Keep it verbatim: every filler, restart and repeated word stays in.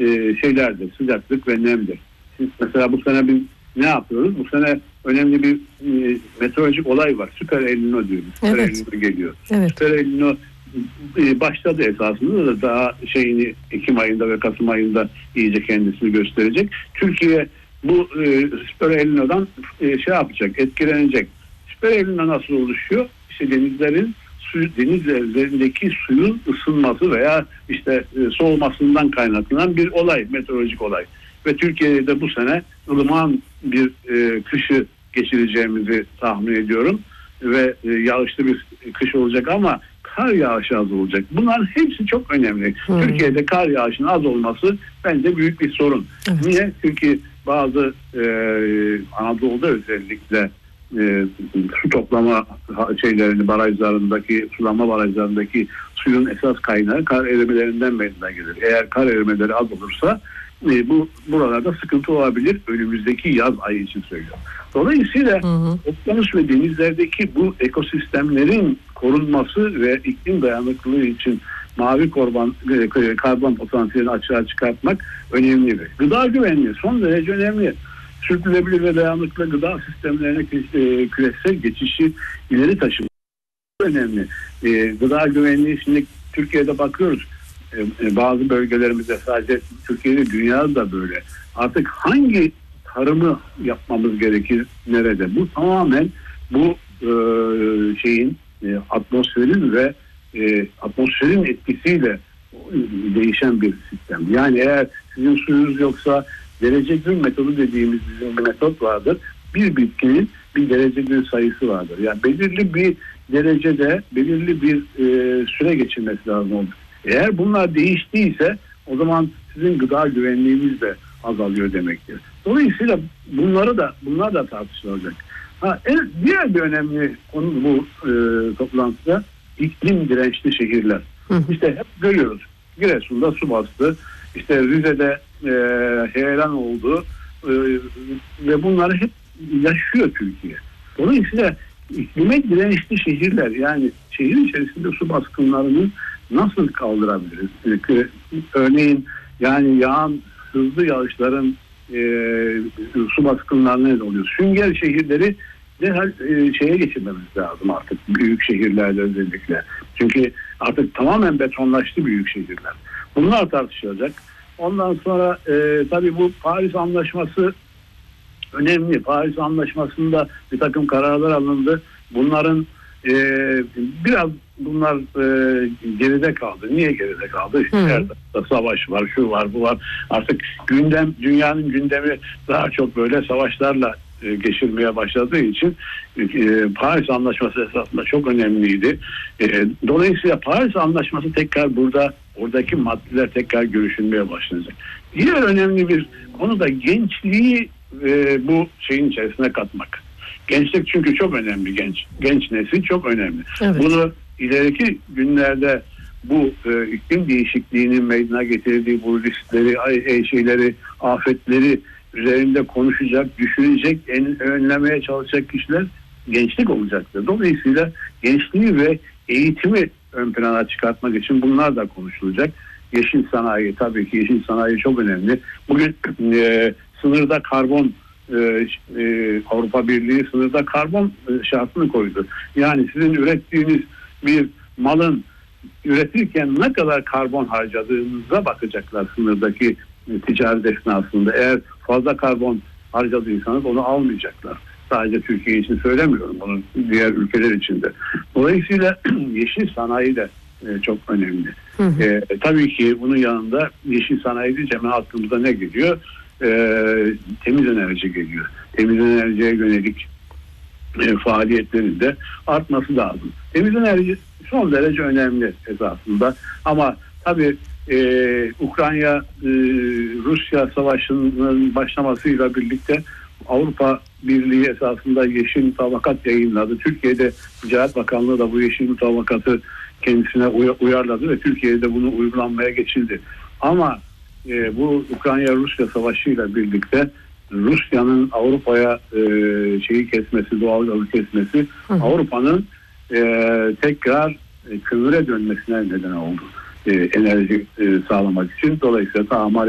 e, şeylerdir. Sıcaklık ve nemdir. Şimdi mesela bu sene biz ne yapıyoruz? Bu sene önemli bir e, meteorolojik olay var. Süper El Niño diyoruz. Süper Evet. El Niño geliyor. Evet. Süper El Niño e, başladı esasında da daha şeyini Ekim ayında ve Kasım ayında iyice kendisini gösterecek. Türkiye bu e, Süper El Niño'dan e, şey yapacak, etkilenecek. Süper El Niño nasıl oluşuyor? İşte denizlerin su, denizlerindeki suyun ısınması veya işte e, soğumasından kaynaklanan bir olay, meteorolojik olay. Ve Türkiye'de bu sene ılıman bir e, kışı geçireceğimizi tahmin ediyorum. Ve e, yağışlı bir kış olacak ama kar yağışı az olacak. Bunların hepsi çok önemli. Hmm. Türkiye'de kar yağışının az olması bence büyük bir sorun. Evet. Niye? Çünkü bazı e, Anadolu'da özellikle e, su toplama şeylerini, barajlarındaki, sulama barajlarındaki suyun esas kaynağı kar erimelerinden meydana gelir. Eğer kar erimeleri az olursa e, bu buralarda sıkıntı olabilir. Önümüzdeki yaz ayı için söylüyorum. Dolayısıyla hı hı. okyanus ve denizlerdeki bu ekosistemlerin korunması ve iklim dayanıklılığı için mavi korban, e, karbon potansiyelini açığa çıkartmak önemli. Gıda güvenliği son derece önemli. Sürdürülebilir ve dayanıklı gıda sistemlerine e, küresel geçişi ileri taşımak önemli. E, gıda güvenliği şimdi Türkiye'de bakıyoruz. E, bazı bölgelerimizde sadece Türkiye'de dünyada da böyle. Artık hangi tarımı yapmamız gerekir nerede? Bu tamamen bu e, şeyin e, atmosferin ve e, atmosferin etkisiyle değişen bir sistem. Yani eğer sizin suyunuz yoksa derece gün metodu dediğimiz bizim bir metot vardır. Bir bitkinin bir derece gün sayısı vardır. Yani belirli bir derecede belirli bir e, süre geçirmesi lazım olur. Eğer bunlar değiştiyse o zaman sizin gıda güvenliğiniz de azalıyor demektir. Dolayısıyla bunları da bunlar da tartışılacak. Ha, en, diğer bir önemli konu bu e, toplantıda iklim dirençli şehirler. Hı hı. İşte hep görüyoruz. Giresun'da su bastı. İşte Rize'de e, heyelan oldu. E, ve bunları hep yaşıyor Türkiye. Dolayısıyla iklime dirençli şehirler, yani şehir içerisinde su baskınlarını nasıl kaldırabiliriz? E, örneğin yani yağan hızlı yağışların e, su baskınlarına ne oluyor? Sünger şehirleri derhal e, şeye geçirmemiz lazım artık. Büyük şehirlerde özellikle. Çünkü artık tamamen betonlaştı büyük şehirler. Bunlar tartışılacak. Ondan sonra e, tabii bu Paris Anlaşması önemli. Paris Anlaşması'nda bir takım kararlar alındı. Bunların e, biraz bunlar e, geride kaldı. Niye geride kaldı? İşte her tarafta savaş var, şu var, bu var. Artık gündem, dünyanın gündemi daha çok böyle savaşlarla e, geçirmeye başladığı için e, Paris Anlaşması esasında çok önemliydi. E, dolayısıyla Paris Anlaşması tekrar burada, oradaki maddeler tekrar görüşülmeye başlanacak. Diğer önemli bir konu da gençliği e, bu şeyin içerisine katmak. Gençlik çünkü çok önemli, genç. Genç nesil çok önemli. Evet. Bunu ileriki günlerde bu e, iklim değişikliğinin meydana getirdiği bu riskleri, şeyleri, afetleri üzerinde konuşacak, düşünecek, en, önlemeye çalışacak kişiler gençlik olacaktır. Dolayısıyla gençliği ve eğitimi ön plana çıkartmak için bunlar da konuşulacak. Yeşil sanayi, tabii ki yeşil sanayi çok önemli. Bugün e, sınırda karbon e, e, Avrupa Birliği sınırda karbon e, şartını koydu. Yani sizin ürettiğiniz bir malın üretirken ne kadar karbon harcadığınıza bakacaklar sınırdaki e, ticaret esnasında. Eğer fazla karbon harcadıysanız onu almayacaklar. Sadece Türkiye için söylemiyorum, bunu diğer ülkeler için de. Dolayısıyla yeşil sanayi de e, çok önemli. Hı hı. E, tabii ki bunun yanında yeşil sanayi deyince hemen aklımıza ne geliyor? E, temiz enerji geliyor. Temiz enerjiye yönelik e, faaliyetlerin de artması lazım. Temiz enerji son derece önemli esasında. Ama tabii e, Ukrayna-Rusya e, savaşının başlamasıyla birlikte Avrupa Birliği esasında yeşil mutabakat yayınladı. Türkiye'de Ticaret Bakanlığı da bu yeşil mutabakatı kendisine uyarladı ve Türkiye'de bunu uygulanmaya geçildi. Ama e, bu Ukrayna-Rusya savaşıyla birlikte Rusya'nın Avrupa'ya e, şeyi kesmesi, doğal gazı kesmesi, hı hı. Avrupa'nın e, tekrar e, kömüre dönmesine neden oldu. E, enerji e, sağlamak için. Dolayısıyla tamam